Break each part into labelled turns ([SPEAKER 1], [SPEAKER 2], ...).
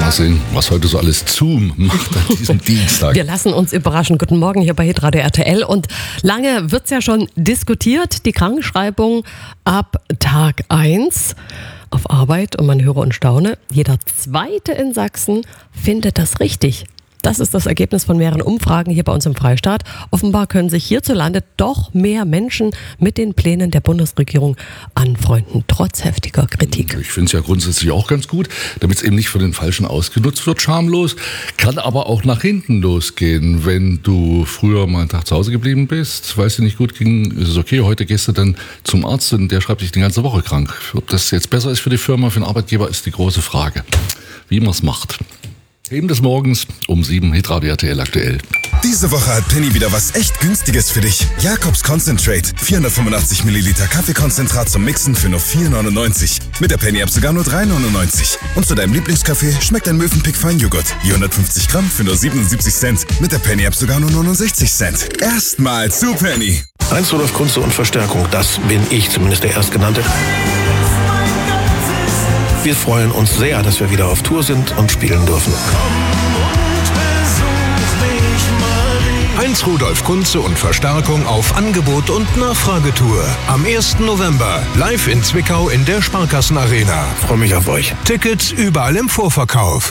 [SPEAKER 1] Mal sehen, was heute so alles Zoom macht an diesem Dienstag.
[SPEAKER 2] Wir lassen uns überraschen. Guten Morgen hier bei Hitradio RTL. Und lange wird es ja schon diskutiert, die Krankenschreibung ab Tag 1 auf Arbeit. Und man höre und staune, jeder Zweite in Sachsen findet das richtig. Das ist das Ergebnis von mehreren Umfragen hier bei uns im Freistaat. Offenbar können sich hierzulande doch mehr Menschen mit den Plänen der Bundesregierung anfreunden, trotz heftiger Kritik.
[SPEAKER 1] Ich finde es ja grundsätzlich auch ganz gut, damit es eben nicht für den Falschen ausgenutzt wird, schamlos. Kann aber auch nach hinten losgehen. Wenn du früher mal einen Tag zu Hause geblieben bist, weil es dir nicht gut ging, ist es okay. Heute gehst du dann zum Arzt und der schreibt dich die ganze Woche krank. Ob das jetzt besser ist für die Firma, für den Arbeitgeber, ist die große Frage. Wie man es macht. Eben des Morgens um 7, Hitradio RTL aktuell.
[SPEAKER 3] Diese Woche hat Penny wieder was echt Günstiges für dich. Jakobs Concentrate. 485 Milliliter Kaffeekonzentrat zum Mixen für nur 4,99. Mit der Penny-App sogar nur 3,99. Und zu deinem Lieblingskaffee schmeckt ein Mövenpick Feinjoghurt. Je 150 Gramm für nur 77 Cent. Mit der Penny-App sogar nur 69 Cent. Erstmal zu Penny.
[SPEAKER 4] Heinz Rudolf Kunze und Verstärkung, das bin ich, zumindest der Erstgenannte. Wir freuen uns sehr, dass wir wieder auf Tour sind und spielen dürfen.
[SPEAKER 5] Heinz Rudolf Kunze und Verstärkung auf Angebot- und Nachfragetour. Am 1. November live in Zwickau in der Sparkassenarena.
[SPEAKER 4] Freue mich auf euch.
[SPEAKER 5] Tickets überall im Vorverkauf.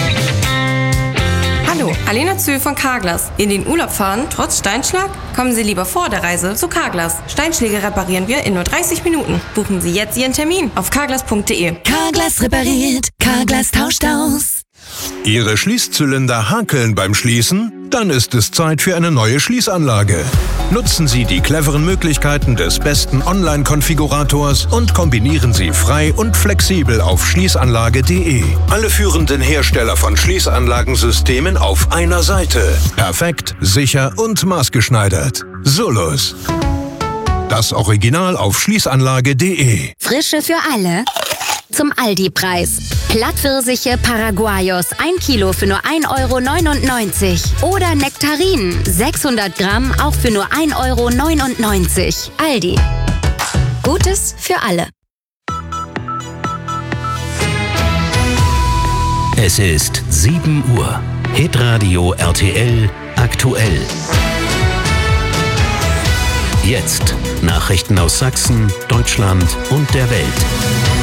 [SPEAKER 6] Hallo, Alena Zühl von Carglass. In den Urlaub fahren, trotz Steinschlag? Kommen Sie lieber vor der Reise zu Carglass. Steinschläge reparieren wir in nur 30 Minuten. Buchen Sie jetzt Ihren Termin auf carglass.de.
[SPEAKER 7] Carglass repariert, Carglass tauscht aus.
[SPEAKER 5] Ihre Schließzylinder hakeln beim Schließen? Dann ist es Zeit für eine neue Schließanlage. Nutzen Sie die cleveren Möglichkeiten des besten Online-Konfigurators und kombinieren Sie frei und flexibel auf schließanlage.de. Alle führenden Hersteller von Schließanlagensystemen auf einer Seite. Perfekt, sicher und maßgeschneidert. Solus. Das Original auf schließanlage.de.
[SPEAKER 7] Frische für alle. Zum Aldi-Preis. Plattpfirsiche Paraguayos 1 Kilo für nur 1,99 €. Oder Nektarinen 600 Gramm auch für nur 1,99 €. Aldi. Gutes für alle.
[SPEAKER 8] Es ist 7 Uhr. Hitradio RTL aktuell. Jetzt Nachrichten aus Sachsen, Deutschland und der Welt.